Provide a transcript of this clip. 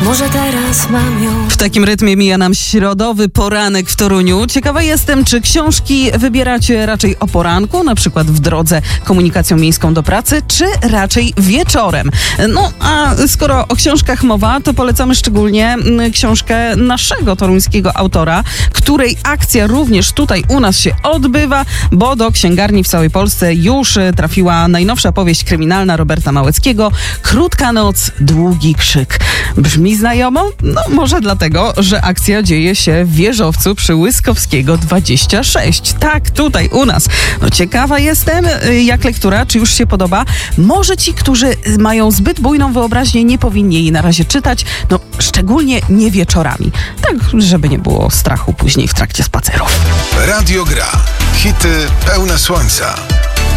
Może teraz mam ją. W takim rytmie mija nam środowy poranek w Toruniu. Ciekawa jestem, czy książki wybieracie raczej o poranku, na przykład w drodze komunikacją miejską do pracy, czy raczej wieczorem. No, a skoro o książkach mowa, to polecamy szczególnie książkę naszego toruńskiego autora, której akcja również tutaj u nas się odbywa, bo do księgarni w całej Polsce już trafiła najnowsza powieść kryminalna Roberta Małeckiego Krótka noc, długi krzyk. Brzmi znajomo? No może dlatego, że akcja dzieje się w wieżowcu przy Łyskowskiego 26. Tak, tutaj u nas. No ciekawa jestem, jak lektura, czy już się podoba. Może ci, którzy mają zbyt bujną wyobraźnię, nie powinni jej na razie czytać, no szczególnie nie wieczorami. Tak, żeby nie było strachu później w trakcie spacerów. Radio Gra. Hity pełne słońca.